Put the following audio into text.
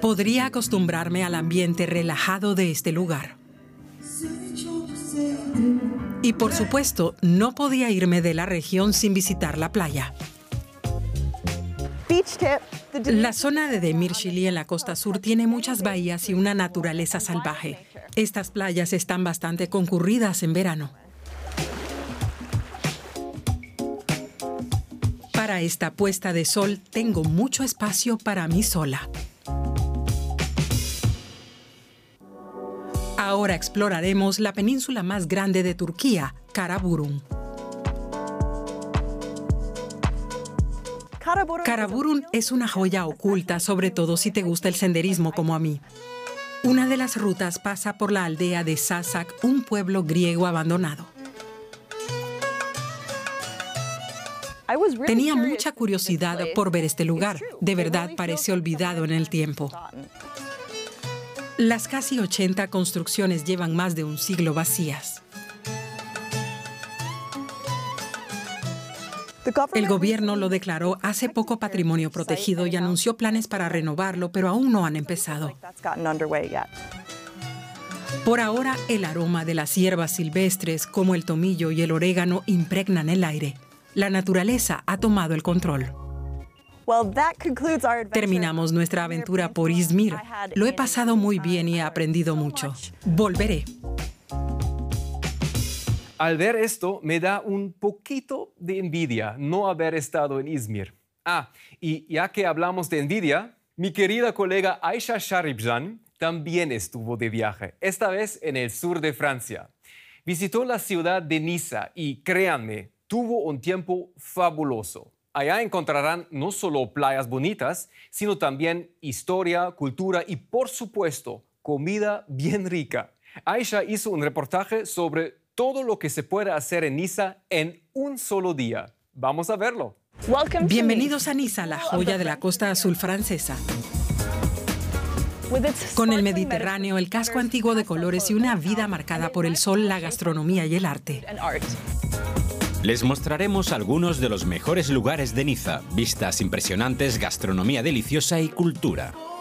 Podría acostumbrarme al ambiente relajado de este lugar. Y por supuesto, no podía irme de la región sin visitar la playa. La zona de Demirchili en la costa sur tiene muchas bahías y una naturaleza salvaje. Estas playas están bastante concurridas en verano. Para esta puesta de sol tengo mucho espacio para mí sola. Ahora exploraremos la península más grande de Turquía, Karaburun. Karaburun es una joya oculta, sobre todo si te gusta el senderismo como a mí. Una de las rutas pasa por la aldea de Sasak, un pueblo griego abandonado. Tenía mucha curiosidad por ver este lugar. De verdad parece olvidado en el tiempo. Las casi 80 construcciones llevan más de un siglo vacías. El gobierno lo declaró hace poco patrimonio protegido y anunció planes para renovarlo, pero aún no han empezado. Por ahora, el aroma de las hierbas silvestres, como el tomillo y el orégano, impregnan el aire. La naturaleza ha tomado el control. Terminamos nuestra aventura por Izmir. Lo he pasado muy bien y he aprendido mucho. Volveré. Al ver esto, me da un poquito de envidia no haber estado en Izmir. Y ya que hablamos de envidia, mi querida colega Ayşe Sharipjan también estuvo de viaje, esta vez en el sur de Francia. Visitó la ciudad de Niza y, créanme, tuvo un tiempo fabuloso. Allá encontrarán no solo playas bonitas, sino también historia, cultura y, por supuesto, comida bien rica. Ayşe hizo un reportaje sobre todo lo que se puede hacer en Niza en un solo día. Vamos a verlo. Bienvenidos a Niza, la joya de la costa azul francesa. Con el Mediterráneo, el casco antiguo de colores y una vida marcada por el sol, la gastronomía y el arte. Les mostraremos algunos de los mejores lugares de Niza, vistas impresionantes, gastronomía deliciosa y cultura.